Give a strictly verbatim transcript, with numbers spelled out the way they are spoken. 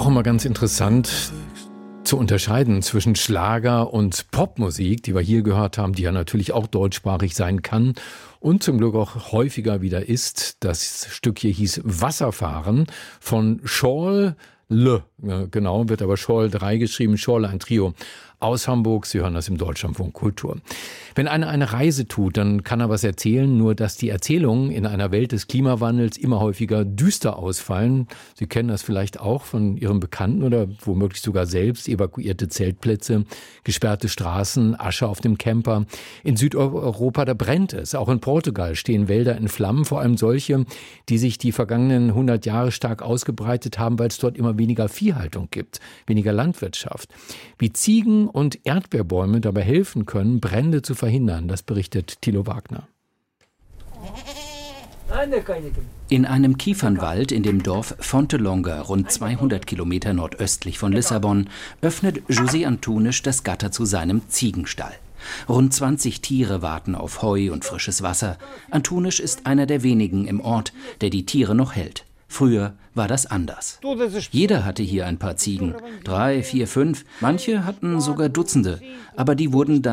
auch immer ganz interessant zu unterscheiden zwischen Schlager und Popmusik, die wir hier gehört haben, die ja natürlich auch deutschsprachig sein kann und zum Glück auch häufiger wieder ist. Das Stück hier hieß Wasserfahren von Schorl Le, genau, wird aber Schorl drei geschrieben, Schorl, ein Trio aus Hamburg. Sie hören das im Deutschlandfunk Kultur. Wenn einer eine Reise tut, dann kann er was erzählen, nur dass die Erzählungen in einer Welt des Klimawandels immer häufiger düster ausfallen. Sie kennen das vielleicht auch von Ihren Bekannten oder womöglich sogar selbst. Evakuierte Zeltplätze, gesperrte Straßen, Asche auf dem Camper. In Südeuropa, da brennt es. Auch in Portugal stehen Wälder in Flammen, vor allem solche, die sich die vergangenen hundert Jahre stark ausgebreitet haben, weil es dort immer weniger Viehhaltung gibt, weniger Landwirtschaft. Wie Ziegen und Erdbeerbäume dabei helfen können, Brände zu verhindern, das berichtet Thilo Wagner. In einem Kiefernwald in dem Dorf Fontelonga, rund zweihundert Kilometer nordöstlich von Lissabon, öffnet José Antunes das Gatter zu seinem Ziegenstall. Rund zwanzig Tiere warten auf Heu und frisches Wasser. Antunes ist einer der wenigen im Ort, der die Tiere noch hält. Früher war das anders. Jeder hatte hier ein paar Ziegen. Drei, vier, fünf. Manche hatten sogar Dutzende. Aber die wurden dann